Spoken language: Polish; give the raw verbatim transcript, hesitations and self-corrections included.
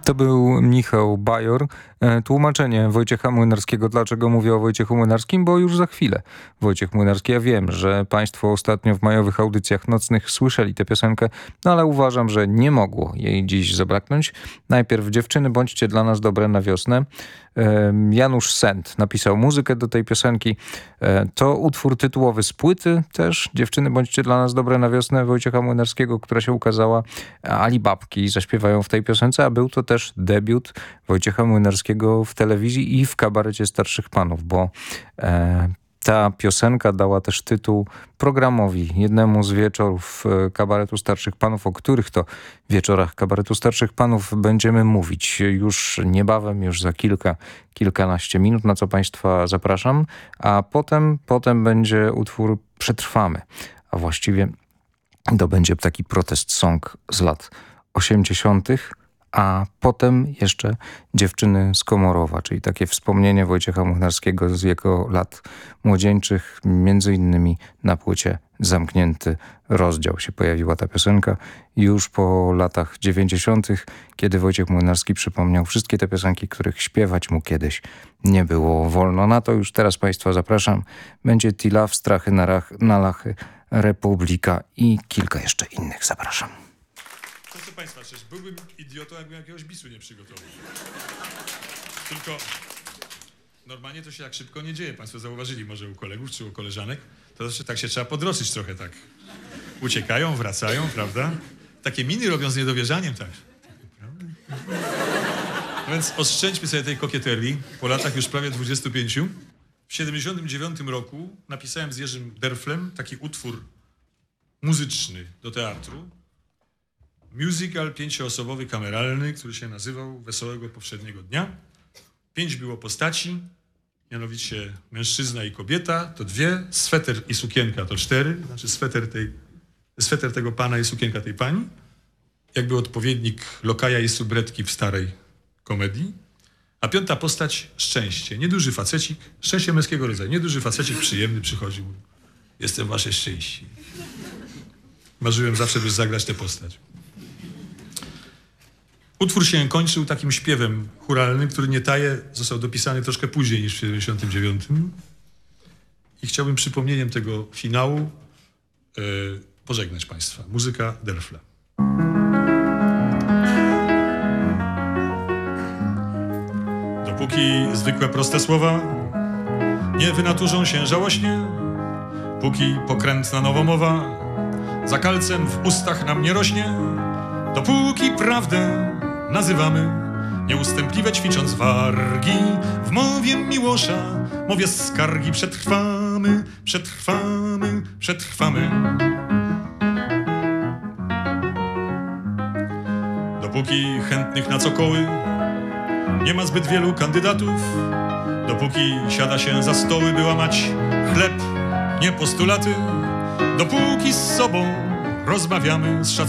To był Michał Bajor. Tłumaczenie Wojciecha Młynarskiego. Dlaczego mówię o Wojciechu Młynarskim? Bo już za chwilę Wojciech Młynarski. Ja wiem, że państwo ostatnio w majowych audycjach nocnych słyszeli tę piosenkę, no ale uważam, że nie mogło jej dziś zabraknąć. Najpierw Dziewczyny, bądźcie dla nas dobre na wiosnę. Janusz Sent napisał muzykę do tej piosenki. To utwór tytułowy z płyty też. Dziewczyny, bądźcie dla nas dobre na wiosnę Wojciecha Młynarskiego, która się ukazała. Alibabki zaśpiewają w tej piosence, a był to też debiut Wojciecha Młynarskiego w telewizji i w kabarecie starszych panów, bo e, ta piosenka dała też tytuł programowi, jednemu z wieczorów kabaretu starszych panów, o których to wieczorach kabaretu starszych panów będziemy mówić już niebawem, już za kilka, kilkanaście minut, na co państwa zapraszam, a potem, potem będzie utwór Przetrwamy, a właściwie to będzie taki protest song z lat osiemdziesiątych, a potem jeszcze Dziewczyny z Komorowa, czyli takie wspomnienie Wojciecha Młynarskiego z jego lat młodzieńczych, między innymi na płycie Zamknięty rozdział się pojawiła ta piosenka. Już po latach dziewięćdziesiątych, kiedy Wojciech Młynarski przypomniał wszystkie te piosenki, których śpiewać mu kiedyś nie było wolno. Na to już teraz państwa zapraszam. Będzie Tilaf, Strachy na, rach, na lachy, Republika i kilka jeszcze innych. Zapraszam. Proszę państwa, przecież byłbym idiotą, jakbym jakiegoś bisu nie przygotował. Tylko normalnie to się tak szybko nie dzieje. Państwo zauważyli może u kolegów czy u koleżanek. To znaczy tak się trzeba podroszyć trochę tak. Uciekają, wracają, prawda? Takie miny robią z niedowierzaniem, tak. No więc oszczędźmy sobie tej kokieterii. Po latach już prawie dwudziestu pięciu. W siedemdziesiątym dziewiątym roku napisałem z Jerzym Derflem taki utwór muzyczny do teatru. Musical pięcioosobowy, kameralny, który się nazywał Wesołego Powszedniego Dnia. Pięć było postaci, mianowicie mężczyzna i kobieta, to dwie, sweter i sukienka to cztery, znaczy sweter, tej, sweter tego pana i sukienka tej pani. Jakby odpowiednik lokaja i subretki w starej komedii. A piąta postać, szczęście. Nieduży facecik, szczęście męskiego rodzaju. Nieduży facecik przyjemny przychodził. Jestem wasze szczęście. Marzyłem zawsze, by zagrać tę postać. Utwór się kończył takim śpiewem chóralnym, który nie taje, został dopisany troszkę później niż w siedemdziesiątym dziewiątym. I chciałbym przypomnieniem tego finału e, pożegnać państwa. Muzyka Derfla. Dopóki zwykłe proste słowa nie wynaturzą się żałośnie, póki pokrętna nowomowa za kalcem w ustach nam nie rośnie, dopóki prawdę nazywamy, nieustępliwe ćwicząc wargi, w mowie Miłosza, mowie skargi przetrwamy, przetrwamy, przetrwamy. Dopóki chętnych na cokoły nie ma zbyt wielu kandydatów, dopóki siada się za stoły, by łamać chleb, nie postulaty, dopóki z sobą rozmawiamy z szacunkiem,